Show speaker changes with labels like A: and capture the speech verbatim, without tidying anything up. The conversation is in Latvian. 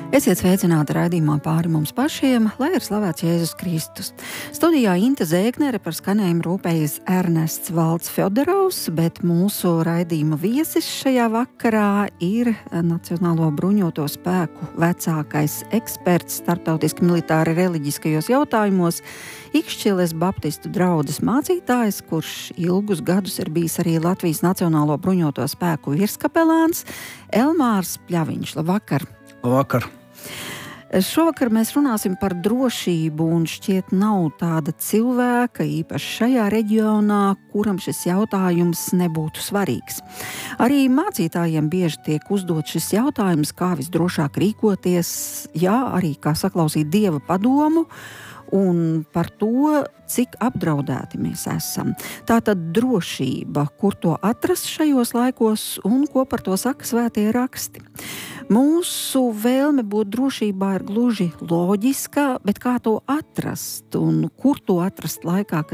A: Esiet sveicināti raidījumā Pāri mums pašiem, lai ir slavēts Jēzus Kristus. Studijā Inte Zēgnere, par skanējumu rūpējas Ernests Valds Fjodorovs, bet mūsu raidījuma viesis šajā vakarā ir Nacionālo bruņoto spēku vecākais eksperts starptautiski militāri reliģiskajos jautājumos, Ikšķiles baptistu draudzes mācītājs, kurš ilgus gadus ir bijis arī Latvijas Nacionālo bruņoto spēku virskapelāns, Elmārs Pļaviņš. Labvakar!
B: Labvakar!
A: Šovakar mēs runāsim par drošību, un šķiet nav tāda cilvēka, īpaši šajā reģionā, kuram šis jautājums nebūtu svarīgs. Arī mācītājiem bieži tiek uzdot šis jautājums, kā visdrošāk rīkoties, jā, arī kā saklausīt Dieva padomu, un par to, cik apdraudēti mēs esam. Tātad drošība, kur to atrast šajos laikos un ko par to saka svētie raksti. Mūsu vēlme būt drošībā ir gluži loģiska, bet kā to atrast un kur to atrast laikā,